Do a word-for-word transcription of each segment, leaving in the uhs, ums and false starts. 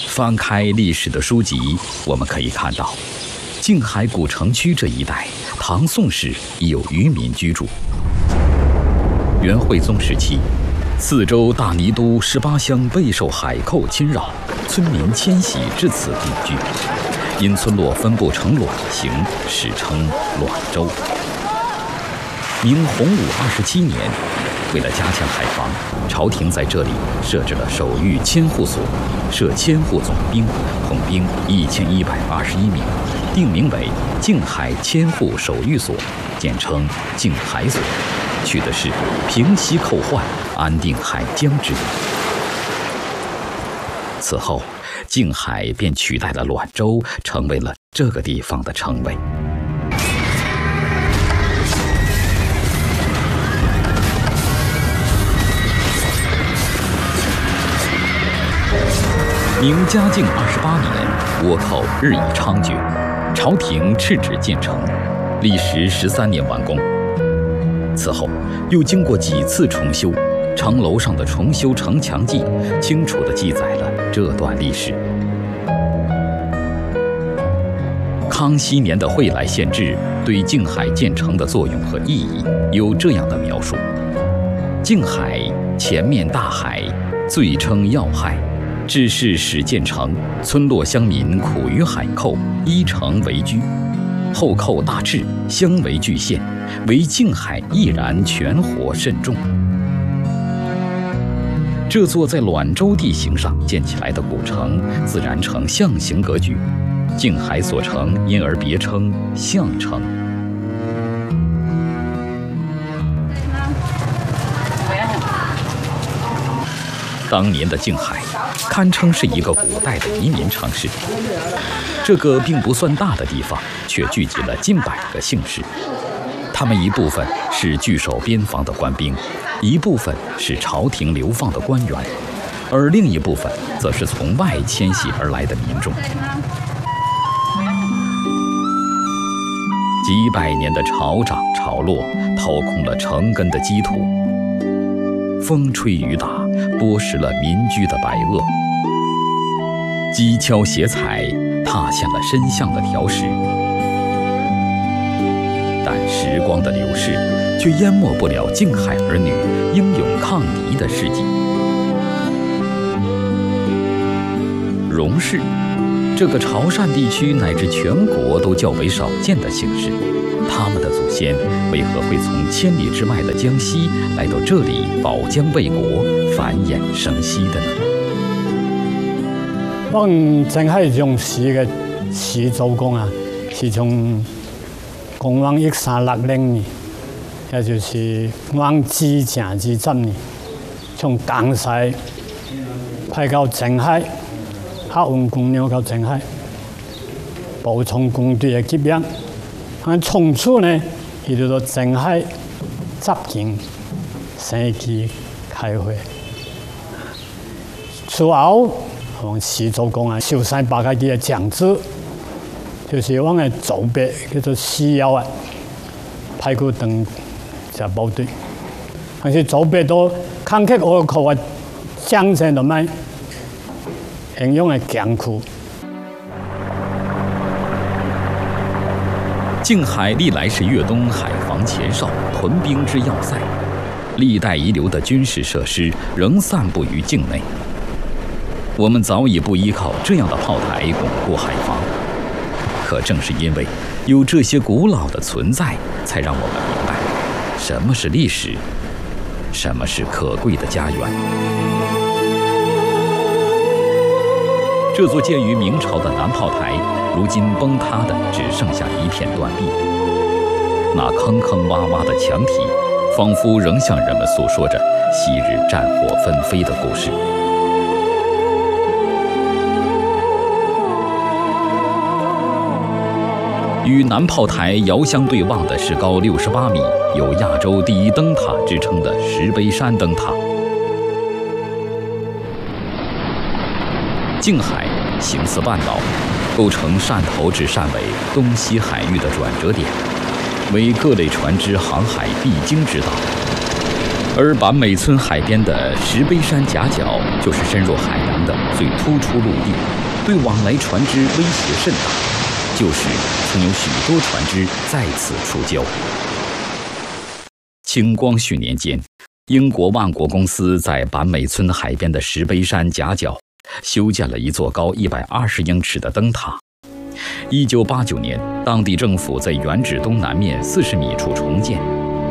翻开历史的书籍，我们可以看到，静海古城区这一带，唐宋时已有渔民居住。元惠宗时期，四周大泥都十八乡备受海寇侵扰，村民迁徙至此定居。因村落分布成卵形，史称卵州。明洪武二十七年，为了加强海防，朝廷在这里设置了守御千户所，设千户总兵，统兵一千一百八十一名，定名为静海千户守御所，简称静海所，取的是平息寇患、安定海疆之意。此后，静海便取代了滦州，成为了这个地方的称谓。明嘉靖二十八年，倭寇日益猖獗，朝廷敕旨建成，历时十三年完工。此后又经过几次重修，城楼上的重修城墙记清楚地记载了这段历史。康熙年的《惠来县志》对静海建成的作用和意义有这样的描述：静海前面大海，最称要害。至是始建成，村落乡民苦于海寇，依城为居。后寇大至，相为巨县，唯静海毅然全活甚重。这座在滦州地形上建起来的古城，自然呈象形格局。静海所城因而别称象城。当年的静海堪称是一个古代的移民城市。这个并不算大的地方，却聚集了近百个姓氏。他们一部分是据守边防的官兵，一部分是朝廷流放的官员，而另一部分则是从外迁徙而来的民众。几百年的潮涨潮落，掏空了城根的基土。风吹雨打，剥蚀了民居的白垩，机敲斜踩，踏陷了深巷的条石。但时光的流逝，却淹没不了静海儿女英勇抗敌的事迹。荣氏，这个潮汕地区乃至全国都较为少见的姓氏，他们的祖先为何会从千里之外的江西来到这里保疆卫国、繁衍生息的呢？ 我们静海用史的始祖公啊，是从公元一三六零年，也就是阮之正之十年，从江西派到静海，客运姑娘到静海，补充工队的给养。啊，从此呢，伊就到静海集建生机开会。此后，我们始祖公啊，寿山八家己的长子，就是我的祖辈叫做西尧啊，派去当这部队。但是祖辈都抗击倭寇啊，将士就卖英勇的强苦。 静海历来是粤东海防前哨、屯兵之要塞，历代遗留的军事设施仍散布于境内。我们早已不依靠这样的炮台巩固海防，可正是因为有这些古老的存在，才让我们明白什么是历史，什么是可贵的家园。这座建于明朝的南炮台，如今崩塌的只剩下一片断壁。那坑坑洼洼的墙体，仿佛仍向人们诉说着昔日战火纷飞的故事。与南炮台遥相对望的是高六十八米、有亚洲第一灯塔之称的石碑山灯塔。静海形似半岛，构成汕头至汕尾东西海域的转折点，为各类船只航海必经之道。 而坂美村海边的石碑山夹角，就是深入海洋的最突出陆地，对往来船只威胁甚大，旧时曾有许多船只在此触礁。清光绪年间，英国万国公司在坂美村海边的石碑山夹角修建了一座高一百二十英尺的灯塔。一九八九年，当地政府在原址东南面四十米处重建。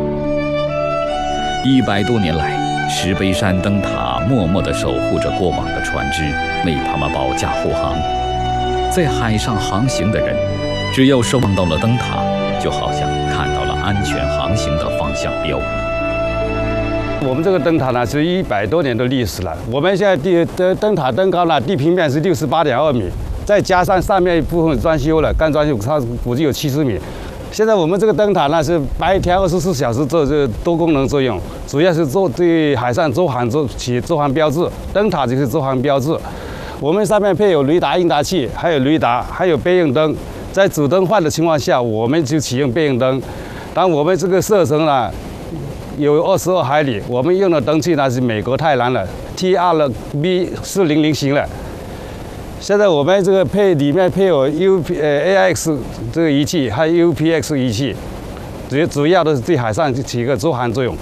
一百多年来，石碑山灯塔默默地守护着过往的船只，为他们保驾护航。在海上航行的人，只要是望到了灯塔，就好像看到了安全航行的方向标。 我们这个灯塔呢是一百多年的历史了。我们现在地灯灯塔灯高呢，地平面是六十八点二米，再加上上面一部分装修了，干装修，它估计有七十米。现在我们这个灯塔呢是白天二十四小时做这多功能作用，主要是做对海上周航做起周航标志。灯塔就是周航标志。我们上面配有雷达应答器，还有雷达，还有备用灯。在主灯坏的情况下，我们就启用备用灯。当我们这个射程呢有二十二海里，我们用的灯器呢是美国太蓝的 T R B 四零零型的。现在我们这个配里面配有 U P 呃 A I X 这个仪器，还有 U P X 仪器，主主要的是对海上起一个周航作用。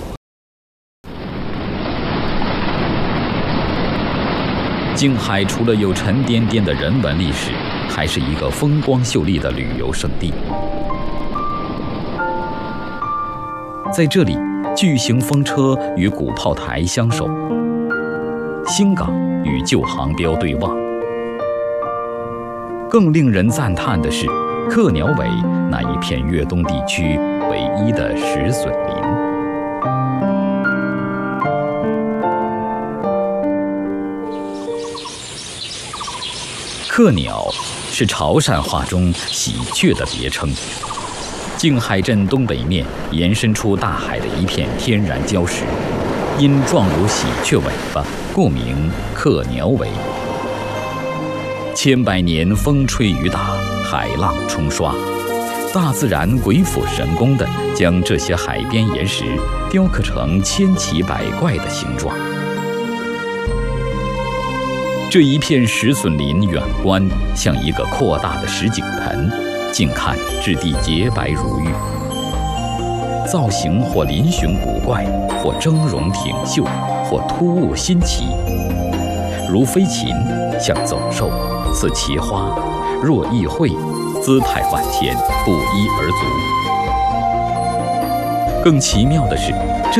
静海除了有沉甸甸的人文历史，还是一个风光秀丽的旅游胜地。在这里，巨型风车与古炮台相守，新港与旧航标对望。更令人赞叹的是，克鸟尾那一片粤东地区唯一的石笋林。克鸟是潮汕话中喜鹊的别称。静海镇东北面延伸出大海的一片天然礁石，因状如喜鹊尾巴，故名克鸟尾。千百年风吹雨打，海浪冲刷，大自然鬼斧神工地将这些海边岩石雕刻成千奇百怪的形状。这一片石笋林远观像一个扩大的石井盆，近看质地洁白如玉，造型或嶙峋古怪，或峥嵘挺秀，或突兀新奇，如飞禽，像走兽，似奇花，若异卉，姿态万千，不一而足。更奇妙的是，